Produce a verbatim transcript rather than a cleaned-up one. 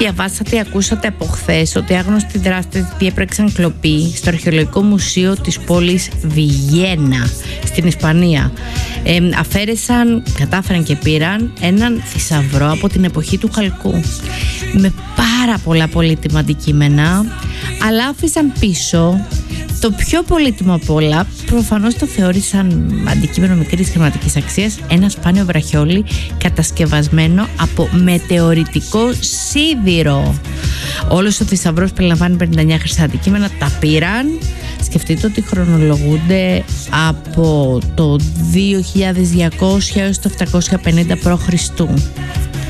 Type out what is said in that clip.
Διαβάσατε, ακούσατε από χθες ότι άγνωστοι δράστες διέπραξαν κλοπή στο Αρχαιολογικό Μουσείο της πόλης Βιέννα στην Ισπανία. Ε, αφαίρεσαν, κατάφεραν και πήραν έναν θησαυρό από την εποχή του Χαλκού με πάρα πολλά πολύτιμα αντικείμενα, αλλά άφησαν πίσω το πιο πολύτιμο από όλα. Προφανώς το θεώρησαν αντικείμενο μικρής χρηματικής αξίας, ένα σπάνιο βραχιόλι κατασκευασμένο από μετεωρητικό σίδηρο. Όλος ο θησαυρός περιλαμβάνει πενήντα εννέα χρυσά αντικείμενα, τα πήραν. Σκεφτείτε ότι χρονολογούνται από το δύο χιλιάδες διακόσια έως το επτακόσια πενήντα π.Χ.